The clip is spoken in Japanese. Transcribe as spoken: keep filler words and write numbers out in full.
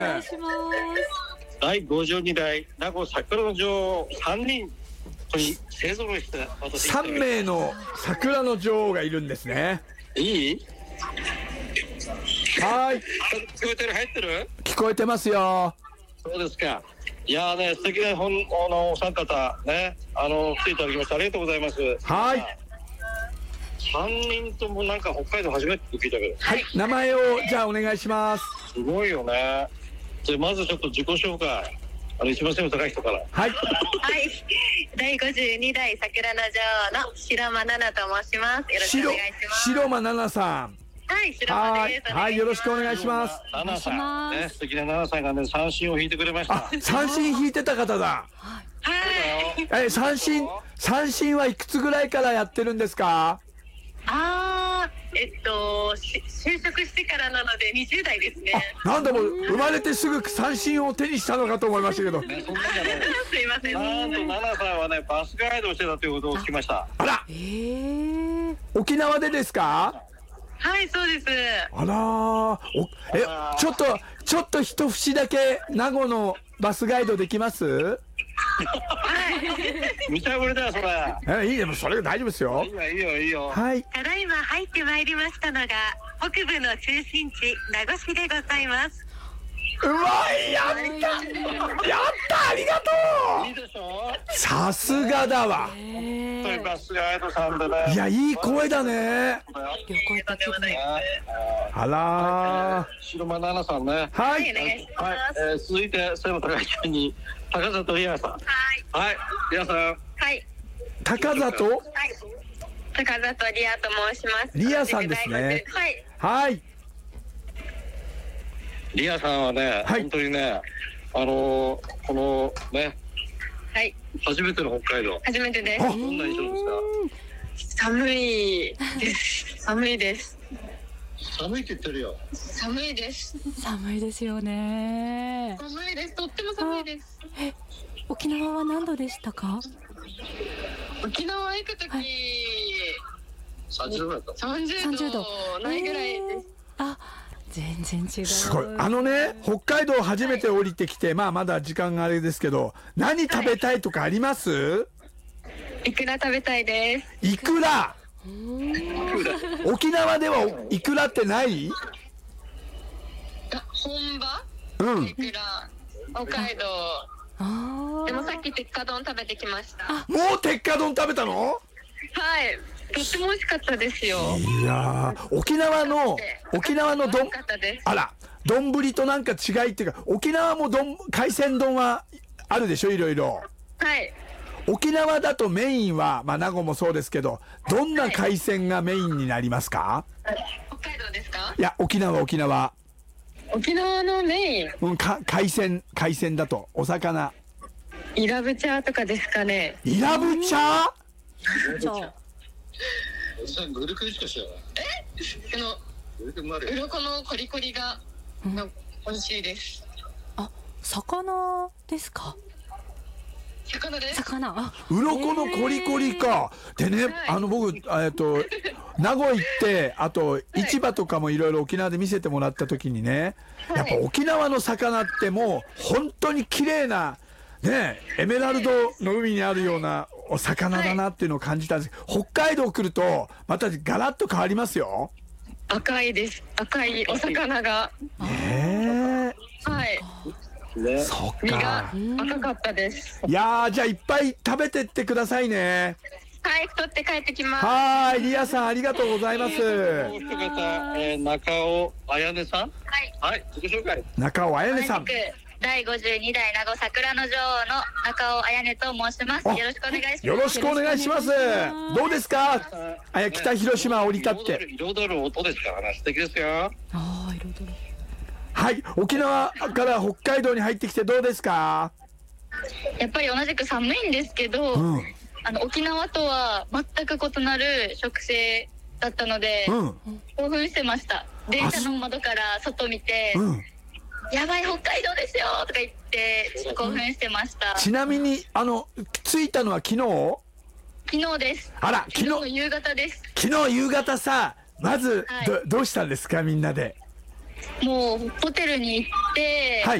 願いします。 だいごじゅうにだい名護桜の女王さんにんに勢ぞろいして私さんめいの桜の女王がいるんですね。 いい？ はい。 聞こえてる？入ってる？ 聞こえてますよ。 そうですか。いやーね、素敵な本あのお三方ね、あの来ていただきましてありがとうございます。 はい。 さんにんともなんか北海道初めて聞いたけど。 はい。名前をじゃあお願いします。 すごいよね。じゃあまずちょっと自己紹介。あの一番背の高い人から。 はい。 はい。だいごじゅうにだい桜の女王の白間奈々と申します。よろしくお願いします。 白間奈々さん。 はい、白間です。 はい、よろしくお願いします。 奈々さんね、素敵な奈々さんがね三振を引いてくれました。 あ、三振引いてた方だ。 はい。 え、三振三振はいくつぐらいからやってるんですか？ ああ、えっとし就職してからなのでにじゅうだいですね。 あ、なんだもう生まれてすぐ三振を手にしたのかと思いましたけど。 ね、そんなじゃない。 すいません。 なんと奈々さんはねバスガイドをしてたということを聞きました。 あら、 えー、 沖縄でですか？ はい、そうです。 あらー、おえ、ちょっとちょっと一節だけ名護のバスガイドできます？ はい。 見たぶりだよそれ。 え、いいでもそれ大丈夫ですよ。 いいよいいよいいよ。 はい。 ただいま入ってまいりましたのが北部の中心地名護市でございます。 うまい、やったやったありがといいでしょ。 う。さすがだわ。 本当にバスガイドさんでね。 いや、いい声だね。 旅行的で。 あらー、 白間奈々さんね。 ははい、 いお。願いしはい、 ます。 えー、続いて背の高い順に高里リアさん。 はい。 はい、リアさん。 はい。 高里はい。高里リアと申します。 リアさんですねはい。 はい。 リアさんはね、 はい本当にね、あのー、このね、 はい。 初めての北海道。 初めてです。 あどんな印象ですか？ 寒いです。寒いです。 寒いって言ってるよ。 寒いです。 寒いですよね。 寒いです。とっても寒いです。 え、沖縄は何度でしたか？ 沖縄行くとき、 はい三十度だった。 三十さんじゅうど度ないぐらいです。 あ、全然違う。 すごい。あのね、北海道初めて降りてきて、まあまだ時間があれですけど、何食べたいとかあります？ いくら食べたいです。 いくら。沖縄ではイクラってない？ あ、本場？ うん。 いくら。北海道。 あでもさっき鉄火丼食べてきました。はもう鉄火丼食べたの？ い。とっても美味しかったですよ。 いやー、沖縄の沖縄の丼美味し、かったです。 あら、丼となんか違いっていうか、沖縄も丼海鮮丼はあるでしょ、いろいろ。 はい。 沖縄だとメインは、まあ名護もそうですけど、どんな海鮮がメインになりますか？ 北海道ですか？ いや、沖縄沖縄。 沖縄のメイン、 うん、か海鮮海鮮だとお魚。 イラブチャーとかですかね。 イラブチャー？ あ、じゃあ、 おじさんグルクルしか知らない。 このグルクルもあるよ。 鱗のコリコリがうんの美味しいです。 あ、魚ですか？ 魚です。 魚。あ、 鱗のコリコリか。でね、 はいあの僕えっと名護行ってあと市場とかもいろいろ沖縄で見せてもらった時にね、 はいやっぱ沖縄の魚ってもう本当に綺麗なねエメラルドの海にあるようなお魚だなっていうのを感じたんです。北海道来るとまたガラッと変わりますよ。 赤いです。赤いお魚が。 ねはい。 え、 ね。 そっ身がか。 赤かったです。 いやー、じゃあいっぱい食べてってくださいね。 はい、取って帰ってきます。 はーい、リアさんありがとうございます。 もう一方、えー、中尾彩音さん。 はい。 はい、自己紹介。 中尾彩音さん。 同じくだいごじゅうにだい名護桜の女王の中尾彩音と申します。 あよろしくお願いします。 よろしくお願いします。どうですか？あ、北広島降り立って。 彩る音ですからね、素敵ですよ。 あー、彩る。 はい、沖縄から北海道に入ってきてどうですか？ やっぱり同じく寒いんですけど、 うん、うん、 あの沖縄とは全く異なる食生だったので、興奮してました。電車の窓から外見て、 うん。 やばい北海道ですよとか言ってちょっと興奮してました。 ちなみにあの着いたのは昨日？ 昨日です。 あら、 昨日の昨日夕方です。 昨日夕方さ、まず、 はいどどうしたんですかみんなで？ もうホテルに行って、 はい